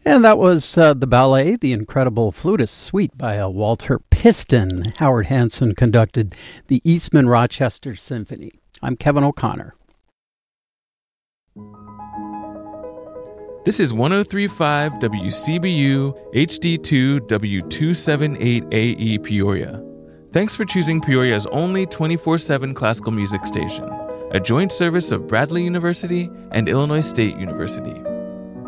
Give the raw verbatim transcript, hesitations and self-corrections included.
And that was uh, the ballet, The Incredible Flutist Suite by uh, Walter Piston. Howard Hanson conducted the Eastman Rochester Symphony. I'm Kevin O'Connor. This is one oh three point five W C B U H D two W two seventy-eight A E Peoria. Thanks for choosing Peoria's only twenty-four seven classical music station, a joint service of Bradley University and Illinois State University.